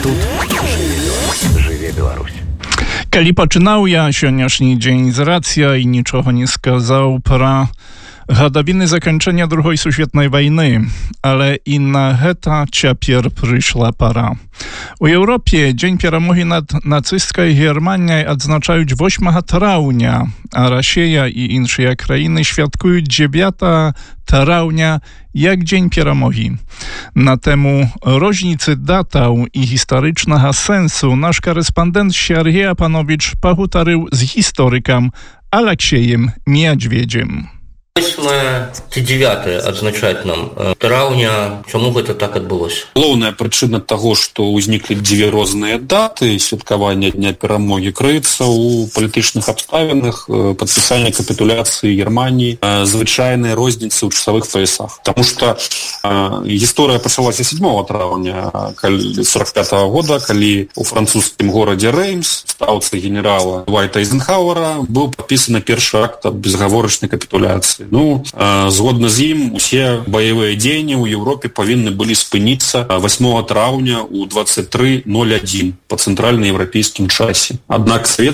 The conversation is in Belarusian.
Тут жыве Беларусь. Калі пачынаў я сённяшні дзень з рацыя і нічога не сказаў пра гадавіны заканчэння другой сусветнай вайны, але і на гэта цяпер прыйшла пара. У Еўропе дзень перамогі над нацысцкай Германіяй адзначаюць 8 траўня, а Расія і іншыя краіны святкуюць 9 траўня як дзень перамогі. На тэму розніцы датаў і гістарычнага сэнсу наш корэспандэнт Сергей Апанович пагутарыў з гісторыкам Алексеем Мядзведзем. 8 ці 9 адзначаць нам траўня. Чаму гэта так адбылося? Галоўная прычына таго, што ўзніклі дзве розныя даты святкавання Дня перамогі, крыецца ў палітычных абставінах падпісання капітуляцыі Германіі, звычайнай розніцы ў часавых паясах. Таму што гісторыя пачалася 7 траўня 45-го года, калі у французскім горадзе Реймс в стаўцы генерала Уайта Эйзенхауэра быў падпісаны першы акт аб безгаворачнай капітуляцыі. Згодна з ім усе баявыя дзеянні ў Еўропе павінны былі спыніцца 8 траўня ў 23:01 па цэнтральнаеўрапейскім часе. Аднак